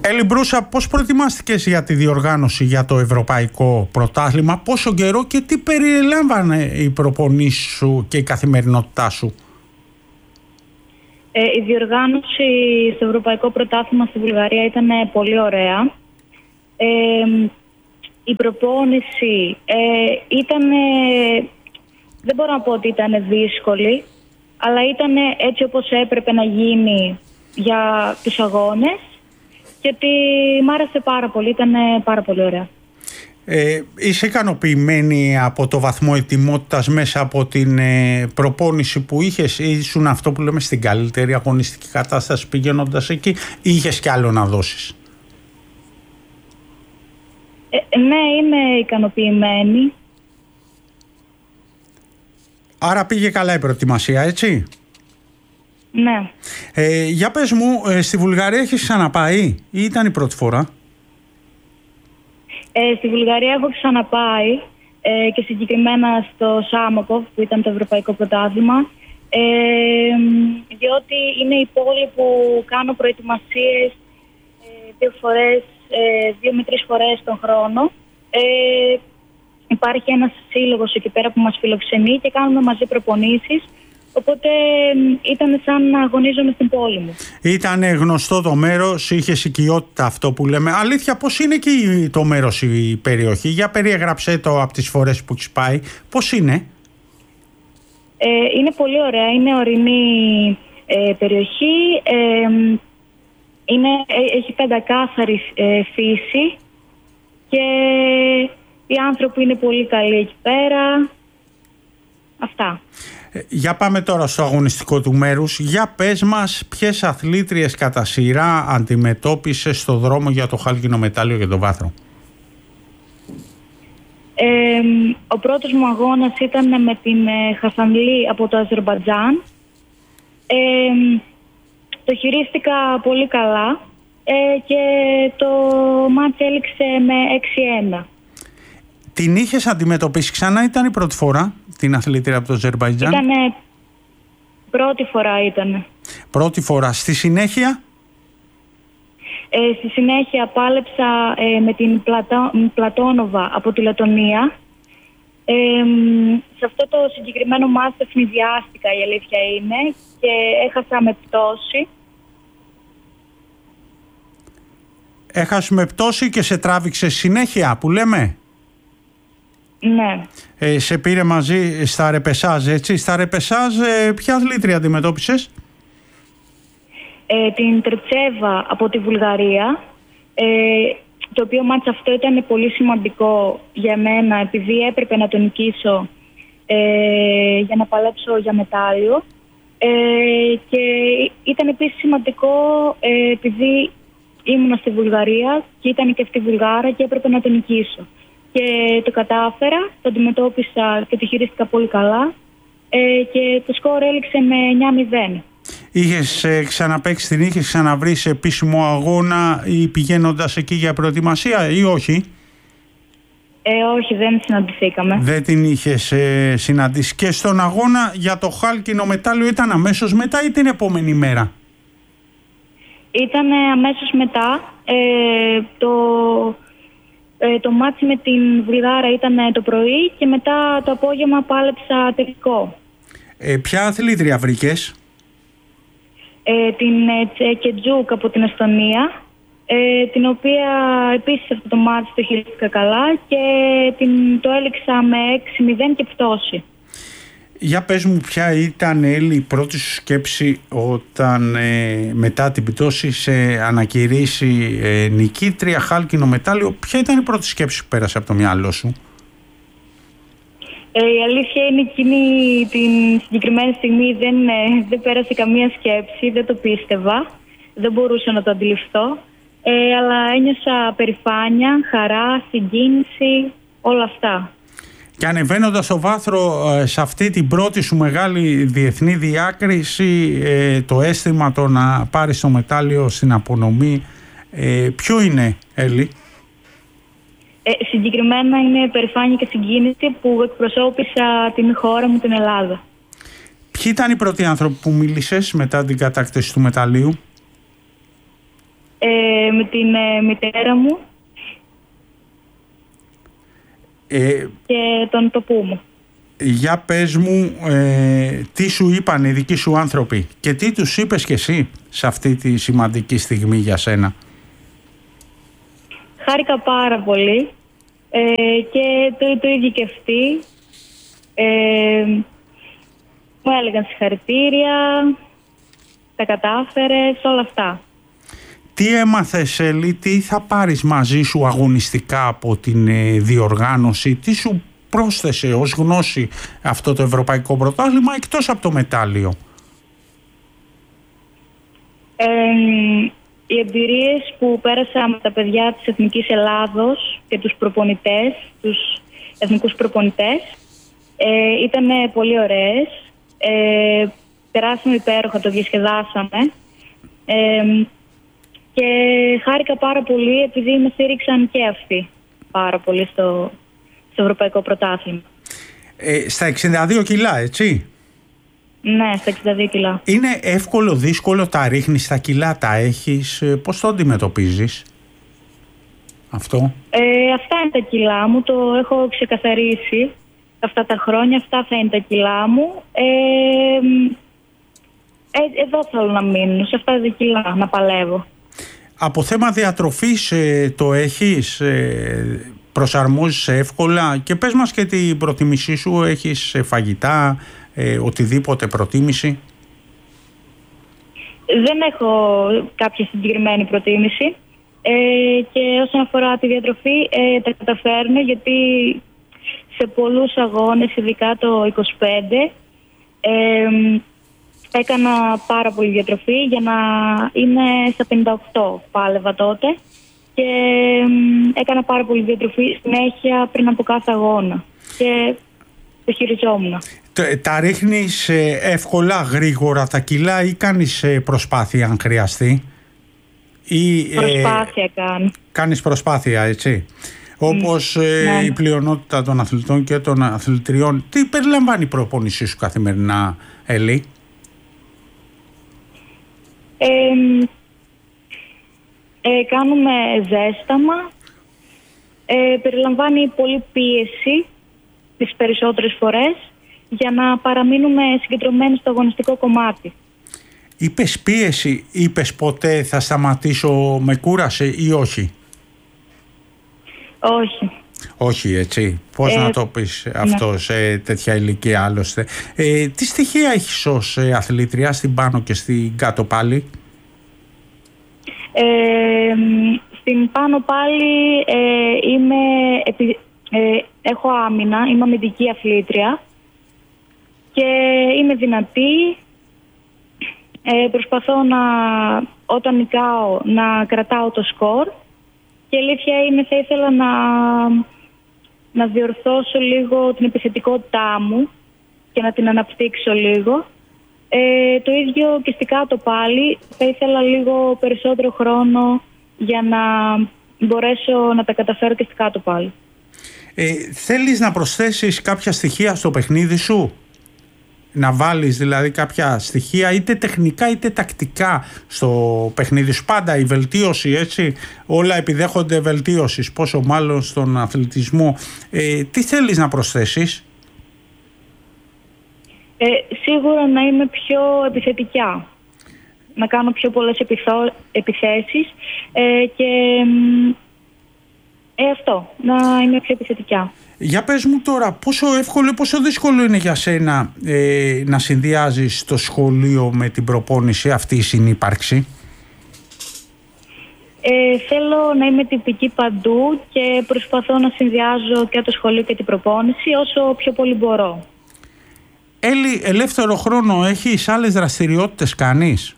Έλλη Μπρούσα, πώς προετοιμάστηκες για τη διοργάνωση για το Ευρωπαϊκό Πρωτάθλημα, πόσο καιρό και τι περιέλαμβανε οι προπονήσεις σου και η καθημερινότητά σου? Η διοργάνωση στο Ευρωπαϊκό Πρωτάθλημα στη Βουλγαρία ήταν πολύ ωραία. Η προπόνηση ήταν, δεν μπορώ να πω ότι ήταν δύσκολη, αλλά ήταν έτσι όπως έπρεπε να γίνει για τους αγώνες και ότι μ' άρεσε πάρα πολύ, ήταν πάρα πολύ ωραία. Είσαι ικανοποιημένη από το βαθμό ετοιμότητας μέσα από την προπόνηση που είχες? Ήσουν αυτό που λέμε στην καλύτερη αγωνιστική κατάσταση πηγαίνοντας εκεί ή είχες κι άλλο να δώσεις? Ναι, είμαι ικανοποιημένη. Άρα πήγε καλά η προετοιμασία, έτσι? Ναι. Για πες μου, στη Βουλγαρία έχεις ξαναπάει ή ήταν η πρώτη φορά? Στη Βουλγαρία έχω ξαναπάει και συγκεκριμένα στο Σάμοκοφ που ήταν το Ευρωπαϊκό Πρωτάθλημα, διότι είναι η πόλη που κάνω προετοιμασίες 2 με 3 φορές τον χρόνο. Υπάρχει ένας σύλλογος εκεί πέρα που μας φιλοξενεί και κάνουμε μαζί προπονήσεις. Οπότε ήταν σαν να αγωνίζομαι στην πόλη μου. Ήταν γνωστό το μέρος, είχες οικειότητα αυτό που λέμε. Αλήθεια, πώς είναι εκεί το μέρος, η περιοχή? Για περιέγραψέ το από τις φορές που έχεις πάει. Πώς είναι? Είναι πολύ ωραία, είναι ορεινή περιοχή. Έχει πεντακάθαρη φύση και οι άνθρωποι είναι πολύ καλοί εκεί πέρα. Αυτά. Για πάμε τώρα στο αγωνιστικό του μέρους. Για πες μας ποιες αθλήτριες κατά σειρά αντιμετώπισες στο δρόμο για το χάλκινο μετάλλιο και το βάθρο? Ο πρώτος μου αγώνας ήταν με την Χασανλή από το Αζερμπαϊτζάν. Το χειρίστηκα πολύ καλά και το μάτς έληξε με 6-1. Την είχες αντιμετωπίσει ξανά, ήταν η πρώτη φορά, την αθλήτρια από το Αζερμπαϊτζάν? Ήτανε πρώτη φορά ήτανε. Πρώτη φορά. Στη συνέχεια? Στη συνέχεια πάλεψα με την Πλατόνοβα από τη Λετονία. Σε αυτό το συγκεκριμένο μάτς ευνηδιάστηκα, η αλήθεια είναι, και έχασα με πτώση. Έχασε με πτώση και σε τράβηξε συνέχεια που λέμε? Ναι. Σε πήρε μαζί στα ρεπεσάζ, έτσι? Στα ρεπεσάζ ποια αθλήτρια αντιμετώπισες? Την Τρετσέβα από τη Βουλγαρία, το οποίο μάτς αυτό ήταν πολύ σημαντικό για μένα επειδή έπρεπε να τον νικήσω για να παλέψω για μετάλλιο, και ήταν επίσης σημαντικό επειδή ήμουν στη Βουλγαρία και ήταν και αυτή Βουλγάρα και έπρεπε να τον νικήσω. Και το κατάφερα, το αντιμετώπισα και το χειρίστηκα πολύ καλά και το σκορ έληξε με 9-0. Είχες ξαναπαίξει, την είχες ξαναβρει σε επίσημο αγώνα ή πηγαίνοντας εκεί για προετοιμασία ή όχι? Όχι, δεν συναντηθήκαμε. Δεν την είχες συναντήσει. Και στον αγώνα για το χάλκινο μετάλλιο ήταν αμέσως μετά ή την επόμενη μέρα? Ήταν αμέσως μετά. Το μάτσι με την Βουλγάρα ήταν το πρωί και μετά το απόγευμα πάλεψα τελικό. Ποια αθλήτρια βρήκες? Την Τσεκετζούκ από την Εστονία, την οποία επίσης αυτό το μάτσι το χειρίστηκα καλά και το έληξα με 6-0 και πτώση. Για πες μου ποια ήταν, Έλλη, η πρώτη σου σκέψη όταν μετά την πτώση σε ανακηρύσει νικήτρια χάλκινο μετάλλιο? Ποια ήταν η πρώτη σκέψη που πέρασε από το μυαλό σου? Η αλήθεια είναι εκείνη την συγκεκριμένη στιγμή δεν πέρασε καμία σκέψη, δεν το πίστευα, δεν μπορούσα να το αντιληφθώ, αλλά ένιωσα περηφάνεια, χαρά, συγκίνηση, όλα αυτά. Και ανεβαίνοντας στο βάθρο σε αυτή την πρώτη σου μεγάλη διεθνή διάκριση, το αίσθημα το να πάρεις το μετάλλιο στην απονομή, ποιο είναι, Έλλη? Συγκεκριμένα είναι περηφάνεια και συγκίνηση που εκπροσώπησα την χώρα μου, την Ελλάδα. Ποιοι ήταν οι πρώτοι άνθρωποι που μίλησες μετά την κατάκτηση του μεταλλίου? με την μητέρα μου και τον παππού μου. Για πες μου, τι σου είπαν οι δικοί σου άνθρωποι και τι τους είπες κι εσύ σε αυτή τη σημαντική στιγμή για σένα? Χάρηκα πάρα πολύ και το ίδιο και αυτοί. Μου έλεγαν συγχαρητήρια, τα κατάφερες, όλα αυτά. Τι έμαθες, Έλλη, τι θα πάρεις μαζί σου αγωνιστικά από την διοργάνωση, τι σου πρόσθεσε ως γνώση αυτό το ευρωπαϊκό πρωτάθλημα εκτός από το μετάλλιο? Οι εμπειρίες που πέρασα με τα παιδιά της Εθνικής Ελλάδος και τους προπονητές, τους εθνικούς προπονητές, ήταν πολύ ωραίες. Περάσαμε υπέροχα, το διασκεδάσαμε και χάρηκα πάρα πολύ επειδή με στήριξαν και αυτοί πάρα πολύ στο ευρωπαϊκό πρωτάθλημα. Στα 62 κιλά, έτσι? Ναι, στα 62 κιλά. Είναι εύκολο, δύσκολο, τα ρίχνεις τα κιλά, τα έχεις, πώς το αντιμετωπίζεις αυτό? Αυτά είναι τα κιλά μου, το έχω ξεκαθαρίσει αυτά τα χρόνια, αυτά θα είναι τα κιλά μου. Εδώ θέλω να μείνω, σε αυτά τα κιλά, να παλεύω. Από θέμα διατροφής το έχεις, προσαρμόζεσαι εύκολα και πες μας και την προτίμησή σου, έχεις φαγητά, οτιδήποτε προτίμηση? Δεν έχω κάποια συγκεκριμένη προτίμηση και όσον αφορά τη διατροφή τα καταφέρνω, γιατί σε πολλούς αγώνες, ειδικά το 25, έκανα πάρα πολύ διατροφή για να είμαι στα 58, πάλευα τότε και έκανα πάρα πολύ διατροφή συνέχεια πριν από κάθε αγώνα και το χειριζόμουν. Τα ρίχνεις εύκολα, γρήγορα τα κιλά ή κάνεις προσπάθεια αν χρειαστεί? Προσπάθεια κάνω. Κάνεις προσπάθεια, έτσι? Όπως ναι. Η πλειονότητα των αθλητών και των αθλητριών. Τι περιλαμβάνει η προπόνησή σου καθημερινά, Έλλη? Κάνουμε ζέσταμα. Περιλαμβάνει πολλή πίεση τις περισσότερες φορές για να παραμείνουμε συγκεντρωμένοι στο αγωνιστικό κομμάτι. Είπες πίεση, είπες ποτέ θα σταματήσω, με κούρασε ή όχι? Όχι. Όχι, έτσι. Πώς να το πεις αυτό, ναι, σε τέτοια ηλικία άλλωστε? Τι στοιχεία έχεις ως αθλήτρια στην πάνω και στην κάτω πάλι? Στην πάνω πάλι έχω άμυνα, είμαι αμυντική αθλήτρια και είμαι δυνατή. Προσπαθώ όταν νικάω να κρατάω το σκορ και αλήθεια είναι θα ήθελα να διορθώσω λίγο την επιθετικότητά μου και να την αναπτύξω λίγο. Το ίδιο και στην κάτω πάλι, θα ήθελα λίγο περισσότερο χρόνο για να μπορέσω να τα καταφέρω και στην κάτω πάλι. Θέλεις να προσθέσεις κάποια στοιχεία στο παιχνίδι σου? Να βάλεις δηλαδή κάποια στοιχεία είτε τεχνικά είτε τακτικά στο παιχνίδι σου? Πάντα η βελτίωση, έτσι, όλα επιδέχονται βελτίωσης, πόσο μάλλον στον αθλητισμό. Τι θέλεις να προσθέσεις? Σίγουρα να είμαι πιο επιθετικά, να κάνω πιο πολλές επιθέσεις και αυτό, να είμαι πιο επιθετικά. Για πες μου τώρα, πόσο εύκολο, πόσο δύσκολο είναι για σένα να συνδυάζεις το σχολείο με την προπόνηση, αυτή η συνύπαρξη? Θέλω να είμαι τυπική παντού και προσπαθώ να συνδυάζω και το σχολείο και την προπόνηση όσο πιο πολύ μπορώ. Έλλη, ελεύθερο χρόνο έχεις, άλλες δραστηριότητες κάνεις?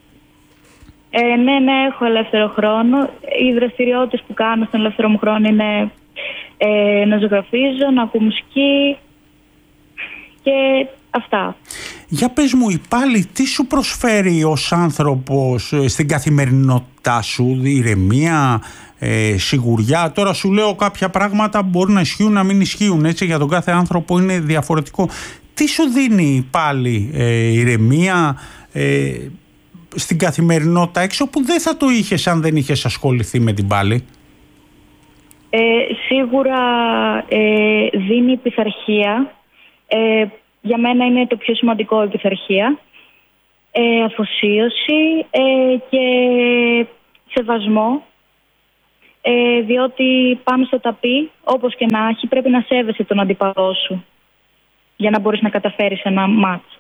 Ναι, έχω ελεύθερο χρόνο. Οι δραστηριότητες που κάνω στον ελεύθερο μου χρόνο είναι να ζωγραφίζω, να ακούω μουσική και αυτά. Για πες μου, πάλι τι σου προσφέρει ως άνθρωπος στην καθημερινότητά σου? Ηρεμία, σιγουριά? Τώρα σου λέω κάποια πράγματα που μπορούν να ισχύουν, να μην ισχύουν, έτσι, για τον κάθε άνθρωπο είναι διαφορετικό. Τι σου δίνει πάλι ηρεμία, στην καθημερινότητα έξω που δεν θα το είχες αν δεν είχες ασχοληθεί με την πάλη? Σίγουρα δίνει πειθαρχία. Για μένα είναι το πιο σημαντικό, η πειθαρχία. Αφοσίωση και σεβασμό. Διότι πάμε στο ταπί, όπως και να έχει, πρέπει να σέβεσαι τον αντίπαλό σου για να μπορείς να καταφέρεις ένα μάτς.